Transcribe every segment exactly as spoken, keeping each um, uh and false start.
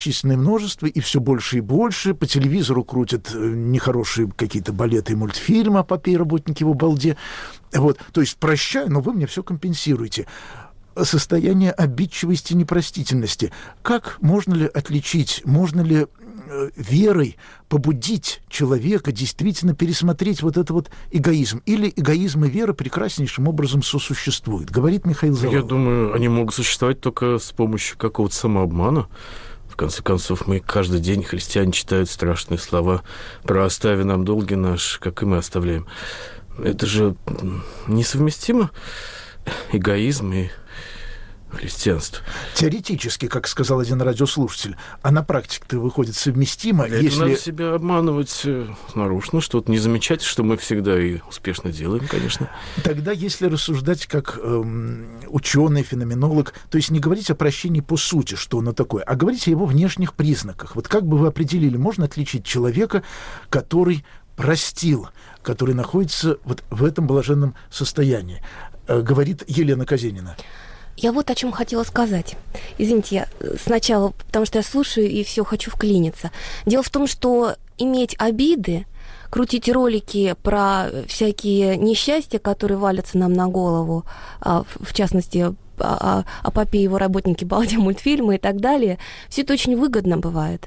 численное множество, и все больше и больше. По телевизору крутят нехорошие какие-то балеты и мультфильмы о попе и работнике в балде. Вот. То есть прощаю, но вы мне все компенсируете. Состояние обидчивости и непростительности. Как можно ли отличить, можно ли э, верой побудить человека действительно пересмотреть вот этот вот эгоизм? Или эгоизм и вера прекраснейшим образом сосуществуют? Говорит Михаил Завалов. Я думаю, они могут существовать только с помощью какого-то самообмана. В конце концов, мы каждый день, христиане, читают страшные слова про «остави нам долги наши, как и мы оставляем». Это же несовместимо, эгоизм и христианство. Теоретически, как сказал один радиослушатель, а на практике-то выходит совместимо. Для если... этого надо себя обманывать нарочно, что-то не замечать, что мы всегда и успешно делаем, конечно. Тогда, если рассуждать как эм, ученый, феноменолог, то есть не говорить о прощении по сути, что оно такое, а говорить о его внешних признаках. Вот как бы вы определили, можно отличить человека, который простил, который находится вот в этом блаженном состоянии? Э, говорит Елена Казенина. Я вот о чем хотела сказать. Извините, я сначала, потому что я слушаю и все хочу вклиниться. Дело в том, что иметь обиды, крутить ролики про всякие несчастья, которые валятся нам на голову, в частности, о, о попе и его работнике балде, мультфильмы и так далее, все это очень выгодно бывает.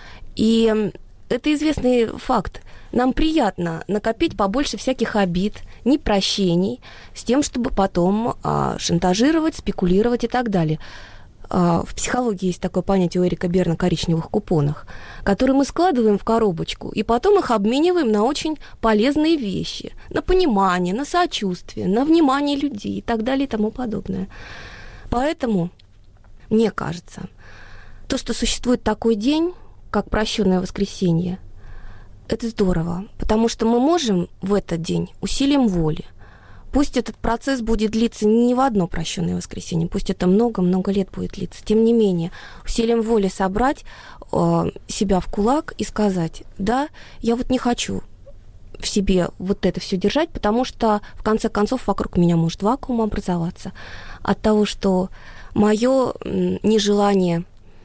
И это известный факт. Нам приятно накопить побольше всяких обид, непрощений, с тем, чтобы потом а, шантажировать, спекулировать и так далее. А, в психологии есть такое понятие у Эрика Берна «коричневых купонах», которые мы складываем в коробочку, и потом их обмениваем на очень полезные вещи, на понимание, на сочувствие, на внимание людей и так далее и тому подобное. Поэтому, мне кажется, то, что существует такой день, как прощенное воскресенье, это здорово, потому что мы можем в этот день усилием воли. Пусть этот процесс будет длиться не в одно прощенное воскресенье, пусть это много-много лет будет длиться. Тем не менее, усилием воли собрать э, себя в кулак и сказать: да, я вот не хочу в себе вот это все держать, потому что, в конце концов, вокруг меня может вакуум образоваться от того, что мое нежелание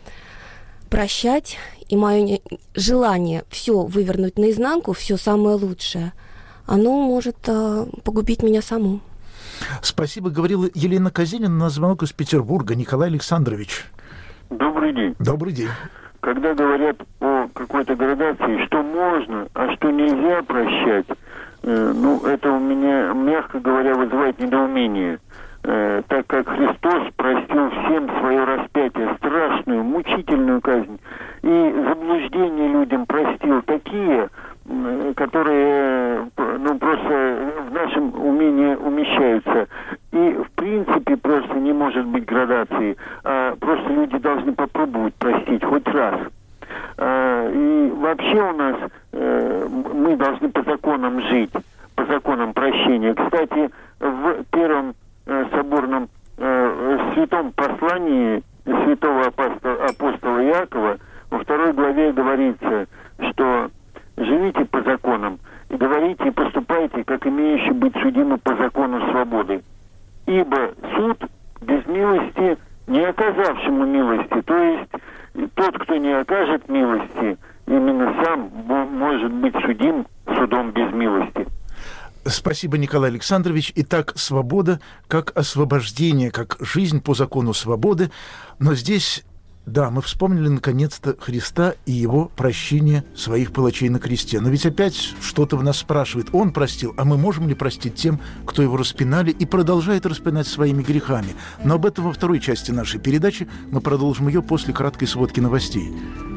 прощать и мое желание все вывернуть наизнанку, все самое лучшее, оно может э, погубить меня саму. Спасибо, говорила Елена Казенина. На звонок из Петербурга Николай Александрович. Добрый день. Добрый день. Когда говорят о какой-то градации, что можно, а что нельзя прощать, э, ну, это у меня, мягко говоря, вызывает недоумение. Э, так как Христос простил всем свое распятие, страшную, мучительную казнь, и заблуждения людям простил такие, э, которые, ну, просто в нашем умении умещаются. И, в принципе, просто не может быть градации, а просто люди должны попробовать простить хоть раз. А, и вообще у нас э, мы должны по законам жить, по законам прощения. Кстати, в первом соборном э, святом послании святого апостола, апостола Иакова во второй главе говорится, что живите по законам и говорите и поступайте, как имеющие быть судимы по закону свободы. Ибо суд без милости не оказавшему милости, то есть тот, кто не окажет милости, именно сам может быть судим судом без милости. Спасибо, Николай Александрович. Итак, свобода как освобождение, как жизнь по закону свободы. Но здесь, да, мы вспомнили наконец-то Христа и его прощение своих палачей на кресте. Но ведь опять что-то в нас спрашивает. Он простил, а мы можем ли простить тем, кто его распинали и продолжает распинать своими грехами? Но об этом во второй части нашей передачи. Мы продолжим ее после краткой сводки новостей.